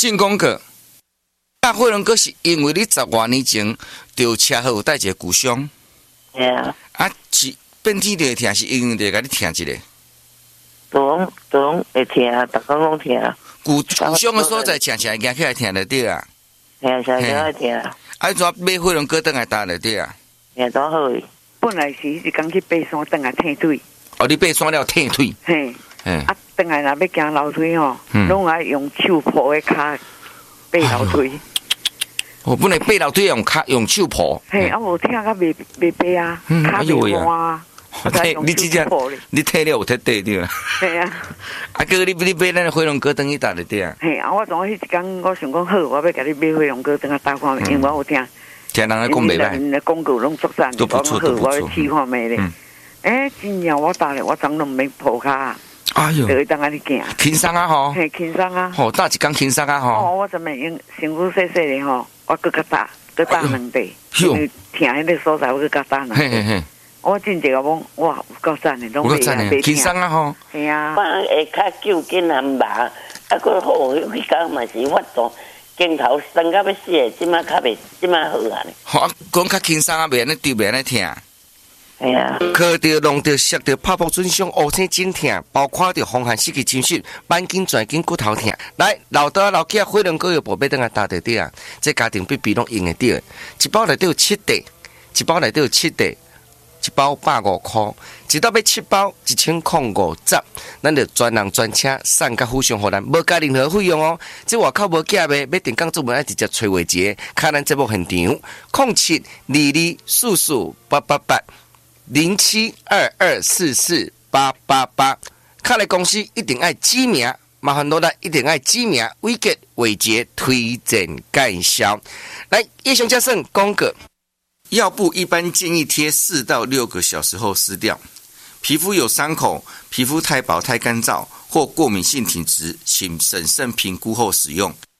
进讲过，大火龙哥是因为你10多年前着车祸有带一个骨伤， 系啊， 是变天就会疼，是因为就甲你疼一个。 都会疼，逐工拢疼。 骨伤的所在，常常会行起来疼就对啊。 常常爱疼。 怎买火龙哥倒来搭就对啊？ 多好诶！ 本来是迄天去爬山，倒来踢腿。 你爬山了踢腿？ 嘿。倒来若要行楼梯吼，拢爱用手抱诶骹爬楼梯。 本来爬楼梯用手抱。 嘿，无疼甲袂爬啊，骹袂弯啊。 你真正，你踢了有踢对着。 系啊。 哥你买咱火龙哥等去搭就对啊。 嘿，我昨迄一天我想讲好，我要甲你买火龙哥等下搭看，因为我有听。 听人讲袂歹。 人广告拢作赞， 都不错，都不错。 我要试看卖咧。真正我搭咧，我昨拢免抱骹。 哎哟。 就会当安尼行。 轻松啊吼。 嘿，轻松啊。 搭一工轻松啊吼。 我怎么用身躯细细咧吼，我搁较搭2地，因为听迄个所在我搁较搭2地。 嘿。我真正讲，哇，有够赞的，拢袂轻松啊吼。 系啊。会较久紧难麻，佫好，迄工嘛是法度，镜头酸到要死的，即摆较袂，即摆好啊。 讲较轻松啊，袂安尼对，袂安尼疼。 系啊。 磕着、弄着、摔着、拍破损伤、乌青真疼，包括着风寒失去侵蚀、板筋、转筋、骨头疼。来，老大老囝火龙果药宝贝等下搭着对啊，这家庭必备拢用得到。一包内底有7袋，一包内底有7袋。一包150块，一袋要7包1050，咱就专人专车送到府上，互咱无加任何费用哦。这外口无假卖，要订购做门爱直接找话节，看咱节目现场0722448808，看来公司一定爱指名，麻烦落来一定爱指名，伟杰话节推荐介绍。来，叶雄家胜公告。药布一般建议贴4到6个小时后撕掉。皮肤有伤口、皮肤太薄太干燥或过敏性体质，请审慎评估后使用。